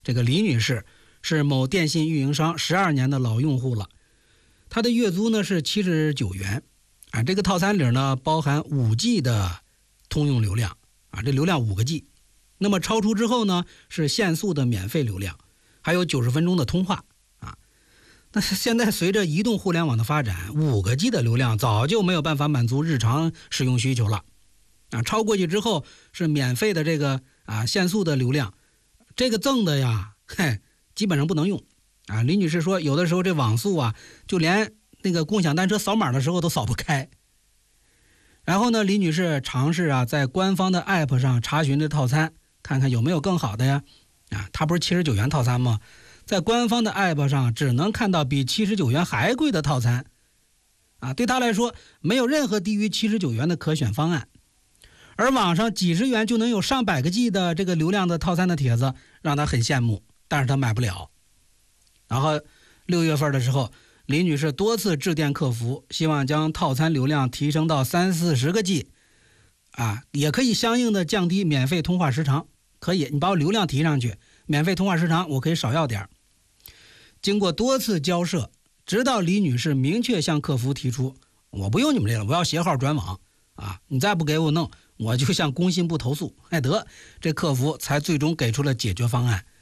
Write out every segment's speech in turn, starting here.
这个李女士是某电信运营商12年的老用户了，她的月租呢是79元啊。这个套餐里呢包含5G 的通用流量啊，这流量5个 G。那么超出之后呢是限速的免费流量，还有90分钟的通话啊。那现在随着移动互联网的发展，5个 G 的流量早就没有办法满足日常使用需求了啊。超过去之后是免费的这个限速的流量，这个赠的呀，基本上不能用啊。李女士说，有的时候这网速啊，就连那个共享单车扫码的时候都扫不开。然后呢，李女士尝试在官方的 app 上查询这套餐，看看有没有更好的呀。啊，它不是79元套餐吗？在官方的 app 上只能看到比79元还贵的套餐啊。对她来说，没有任何低于79元的可选方案。而网上几十元就能有上百个 G 的这个流量的套餐的帖子，让她很羡慕，但是她买不了。然后6月份的时候，李女士多次致电客服，希望将套餐流量提升到30-40个 G 啊，也可以相应的降低免费通话时长，可以，你把我流量提上去，免费通话时长我可以少要点。经过多次交涉，直到李女士明确向客服提出，我不用你们这个，我要携号转网啊，你再不给我弄，我就向工信部投诉。这客服才最终给出了解决方案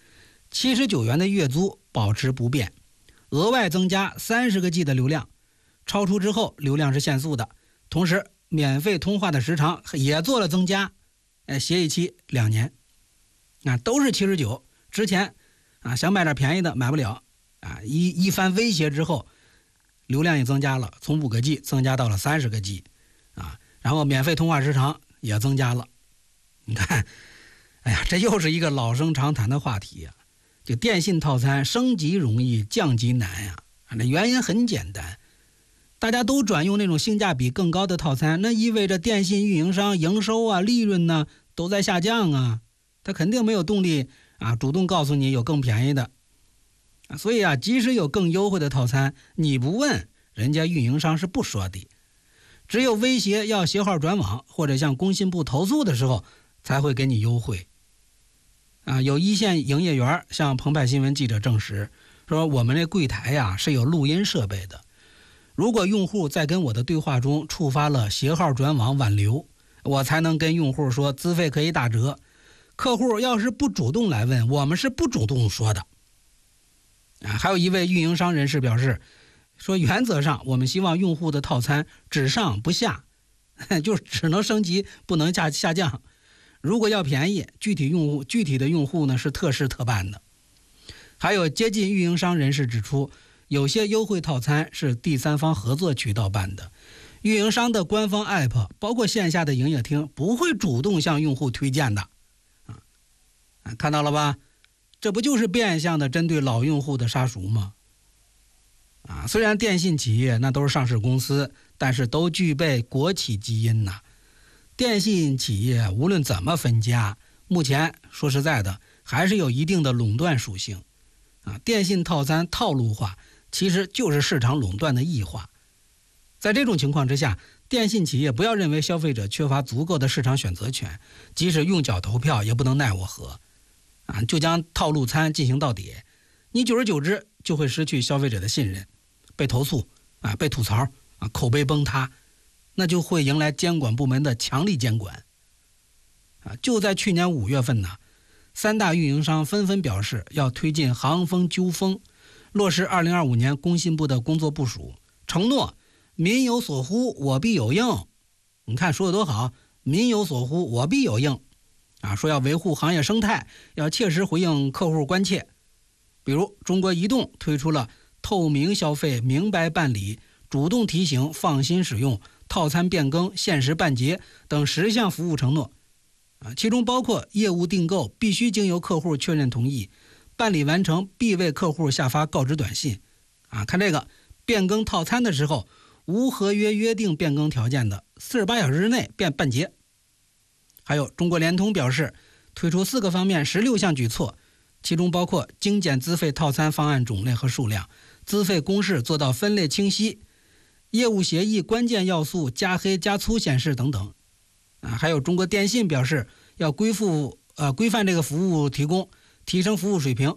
，79元的月租保持不变，额外增加30个 G 的流量，超出之后流量是限速的，同时免费通话的时长也做了增加，协议期2年啊，都是79。之前想买点便宜的买不了啊，一番威胁之后，流量也增加了，从5个 G 增加到了30个 G 啊，然后免费通话时长也增加了。你看，这又是一个老生常谈的话题呀。这电信套餐升级容易降级难呀，这原因很简单，大家都转用那种性价比更高的套餐，那意味着电信运营商营收利润呢都在下降啊，他肯定没有动力主动告诉你有更便宜的。所以即使有更优惠的套餐，你不问，人家运营商是不说的。只有威胁要携号转网或者向工信部投诉的时候，才会给你优惠。有一线营业员向澎湃新闻记者证实，说我们这柜台是有录音设备的。如果用户在跟我的对话中触发了携号转网挽留，我才能跟用户说资费可以打折。客户要是不主动来问，我们是不主动说的。还有一位运营商人士表示说，原则上我们希望用户的套餐只上不下，就是只能升级不能下降。如果要便宜，具体的用户呢是特事特办的。还有接近运营商人士指出，有些优惠套餐是第三方合作渠道办的，运营商的官方 app 包括线下的营业厅不会主动向用户推荐的。看到了吧，这不就是变相的针对老用户的杀熟吗？虽然电信企业那都是上市公司，但是都具备国企基因呐。电信企业无论怎么分家，目前说实在的还是有一定的垄断属性电信套餐套路化其实就是市场垄断的异化。在这种情况之下，电信企业不要认为消费者缺乏足够的市场选择权，即使用脚投票也不能奈我何就将套路餐进行到底，你久而久之就会失去消费者的信任，被投诉被吐槽口碑崩塌，那就会迎来监管部门的强力监管就在去年5月份呢，3大运营商纷纷表示要推进航风纠风，落实2025年工信部的工作部署，承诺民有所呼我必有应。你看说的多好，民有所呼我必有应说要维护行业生态，要切实回应客户关切。比如中国移动推出了透明消费、明白办理、主动提醒、放心使用、套餐变更、限时办结等10项服务承诺其中包括业务订购必须经由客户确认同意，办理完成必为客户下发告知短信看这个变更套餐的时候，无合约约定变更条件的48小时之内便办结。还有中国联通表示推出4个方面16项举措，其中包括精简资费套餐方案种类和数量，资费公式做到分类清晰，业务协议关键要素加黑加粗显示等等还有中国电信表示要规范这个服务提供，提升服务水平，